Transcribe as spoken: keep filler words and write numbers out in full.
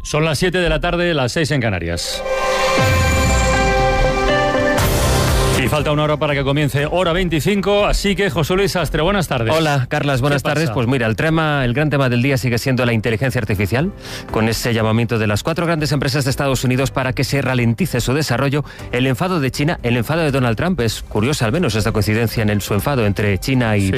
Son las siete de la tarde, las seis en Canarias. Y falta una hora para que comience hora veinticinco, así que José Luis Astre, buenas tardes. Hola, Carlas, buenas tardes. Pues mira, el tema, el gran tema del día sigue siendo la inteligencia artificial, con ese llamamiento de las cuatro grandes empresas de Estados Unidos para que se ralentice su desarrollo. El enfado de China, el enfado de Donald Trump, es curiosa al menos esta coincidencia en el, su enfado entre China y sí.